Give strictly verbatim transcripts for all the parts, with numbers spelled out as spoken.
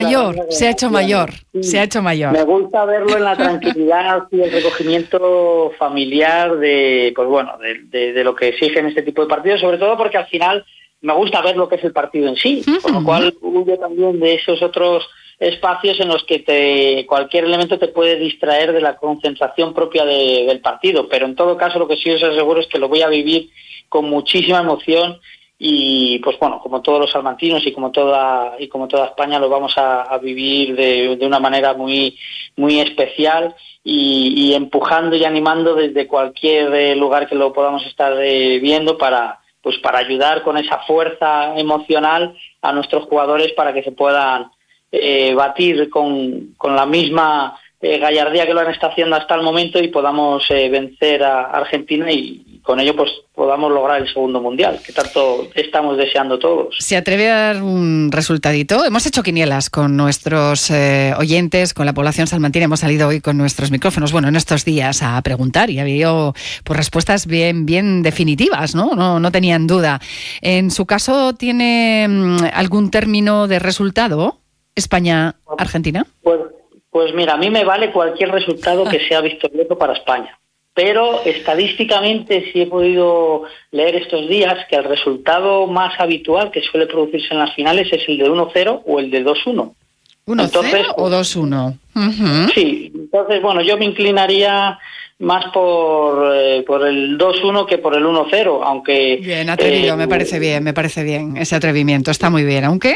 Mayor, se ha hecho mayor, sí, se ha hecho mayor. Me gusta verlo en la tranquilidad y el recogimiento familiar de, pues bueno, de, de, de lo que exigen este tipo de partidos, sobre todo porque al final me gusta ver lo que es el partido en sí, uh-huh. Con lo cual huyo también de esos otros espacios en los que te, cualquier elemento te puede distraer de la concentración propia de, del partido, pero en todo caso lo que sí os aseguro es que lo voy a vivir con muchísima emoción. Y pues bueno, como todos los salmantinos y como toda y como toda España lo vamos a, a vivir de, de una manera muy muy especial y, y empujando y animando desde cualquier eh, lugar que lo podamos estar eh, viendo para pues para ayudar con esa fuerza emocional a nuestros jugadores para que se puedan eh, batir con, con la misma eh, gallardía que lo han estado haciendo hasta el momento y podamos eh, vencer a Argentina y con ello pues podamos lograr el segundo mundial, que tanto estamos deseando todos. ¿Se atreve a dar un resultadito? Hemos hecho quinielas con nuestros eh, oyentes, con la población salmantina, hemos salido hoy con nuestros micrófonos, bueno, en estos días a preguntar y ha habido pues, respuestas bien, bien definitivas, ¿no? No, no tenían duda. En su caso, ¿tiene algún término de resultado España-Argentina? Pues, pues mira, a mí me vale cualquier resultado que sea victorioso para España. Pero estadísticamente sí he podido leer estos días que el resultado más habitual que suele producirse en las finales es el de uno cero o el de dos uno. ¿uno cero o dos uno? Uh-huh. Sí, entonces bueno, yo me inclinaría más por, eh, por el dos uno que por el uno cero, aunque... Bien, atrevido, eh, me parece bien, me parece bien, ese atrevimiento, está muy bien, ¿aunque...?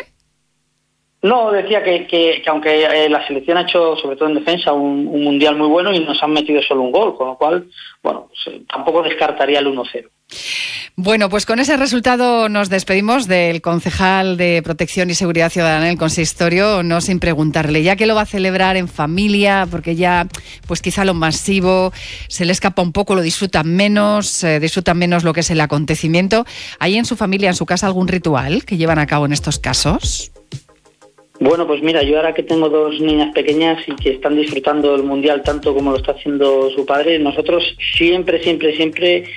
No, decía que, que, que aunque eh, la selección ha hecho, sobre todo en defensa, un, un mundial muy bueno y nos han metido solo un gol, con lo cual, bueno, pues, eh, tampoco descartaría el uno cero. Bueno, pues con ese resultado nos despedimos del concejal de Protección y Seguridad Ciudadana del Consistorio, no sin preguntarle, ya que lo va a celebrar en familia, porque ya, pues quizá lo masivo se le escapa un poco, lo disfrutan menos, eh, disfrutan menos lo que es el acontecimiento. ¿Hay en su familia, en su casa, algún ritual que llevan a cabo en estos casos? Bueno, pues mira, yo ahora que tengo dos niñas pequeñas y que están disfrutando del Mundial tanto como lo está haciendo su padre, nosotros siempre, siempre, siempre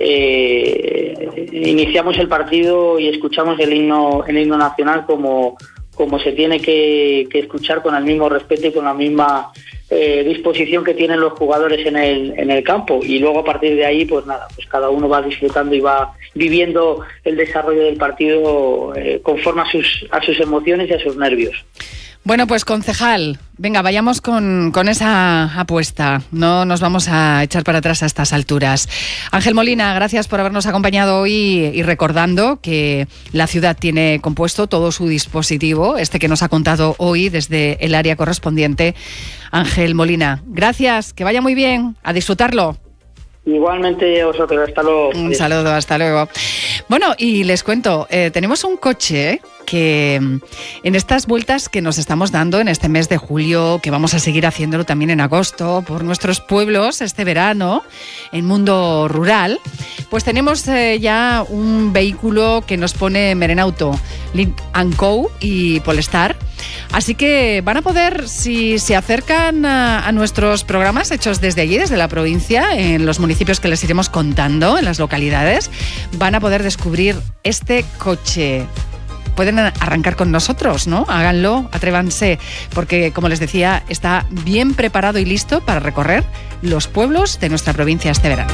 eh, iniciamos el partido y escuchamos el himno, el himno nacional como, como se tiene que, que escuchar, con el mismo respeto y con la misma eh, disposición que tienen los jugadores en el, en el campo. Y luego a partir de ahí, pues nada, pues cada uno va disfrutando y va viviendo el desarrollo del partido eh, conforme a sus, a sus emociones y a sus nervios. Bueno, pues concejal, venga, vayamos con, con esa apuesta. No nos vamos a echar para atrás a estas alturas. Ángel Molina, gracias por habernos acompañado hoy y recordando que la ciudad tiene compuesto todo su dispositivo, este que nos ha contado hoy desde el área correspondiente. Ángel Molina, gracias, que vaya muy bien, a disfrutarlo. Igualmente vosotros, hasta luego. Un saludo, hasta luego. Bueno, y les cuento, eh, tenemos un coche que en estas vueltas que nos estamos dando en este mes de julio, que vamos a seguir haciéndolo también en agosto por nuestros pueblos este verano, en mundo rural, pues tenemos eh, ya un vehículo que nos pone Merenauto, Lynk and Co y Polestar. Así que van a poder, si se acercan a, a nuestros programas hechos desde allí, desde la provincia, en los municipios que les iremos contando, en las localidades, van a poder descubrir este coche. Pueden arrancar con nosotros, ¿no? Háganlo, atrévanse, porque, como les decía, está bien preparado y listo para recorrer los pueblos de nuestra provincia este verano.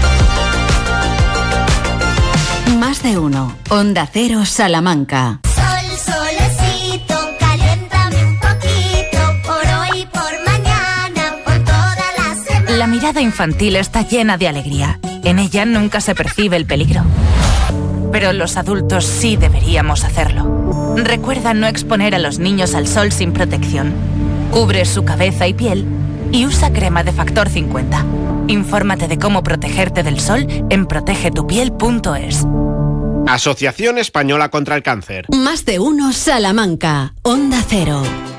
Más de uno. Onda Cero Salamanca. Sol, solecito, caliéntame un poquito, por hoy, por mañana, por toda la semana. La mirada infantil está llena de alegría. En ella nunca se percibe el peligro. Pero los adultos sí deberíamos hacerlo. Recuerda no exponer a los niños al sol sin protección. Cubre su cabeza y piel y usa crema de factor cincuenta. Infórmate de cómo protegerte del sol en protege tu piel punto es. Asociación Española contra el Cáncer. Más de uno Salamanca. Onda Cero.